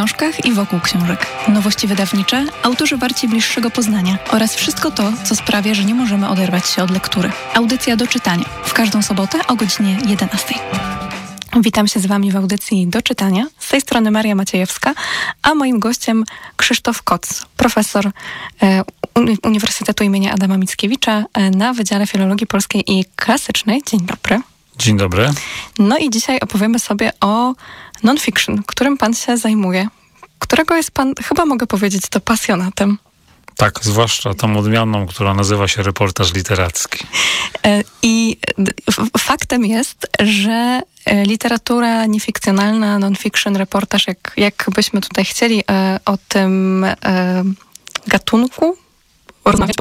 książkach i wokół książek. Nowości wydawnicze, autorzy warci bliższego poznania oraz wszystko to, co sprawia, że nie możemy oderwać się od lektury. Audycja do czytania. W każdą sobotę o godzinie 11. Witam się z Wami w audycji do czytania. Z tej strony Maria Maciejewska, a moim gościem Krzysztof Koc, profesor Uniwersytetu imienia Adama Mickiewicza na Wydziale Filologii Polskiej i Klasycznej. Dzień dobry. Dzień dobry. No i dzisiaj opowiemy sobie o non-fiction, którym Pan się zajmuje, którego jest Pan, chyba mogę powiedzieć, to pasjonatem. Tak, zwłaszcza tą odmianą, która nazywa się reportaż literacki. I faktem jest, że literatura niefikcjonalna, non-fiction, reportaż, jak byśmy tutaj chcieli o tym gatunku rozmawiać,